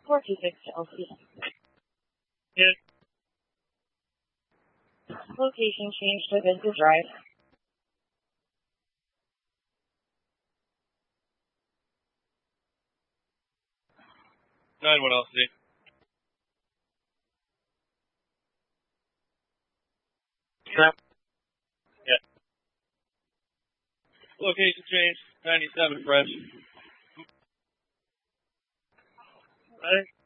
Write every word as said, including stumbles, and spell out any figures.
four two six to L C. Yeah. Location change to Vintage Drive. nine one L C. Snap. Yeah. Location change, ninety-seven fresh. All right.